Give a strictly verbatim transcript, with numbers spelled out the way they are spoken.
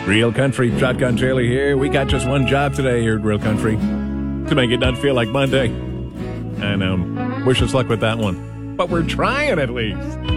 Real Country, Shotgun Charlie here. We got just one job today here at Real Country, to make it not feel like Monday. And um, wish us luck with that one. But we're trying at least.